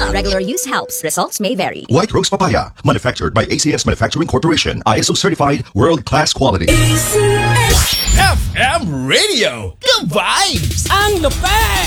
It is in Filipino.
While regular use helps, results may vary. White Rose Papaya, manufactured by ACS Manufacturing Corporation, ISO certified, world-class quality. ACS FM Radio, the vibes, ang lupet!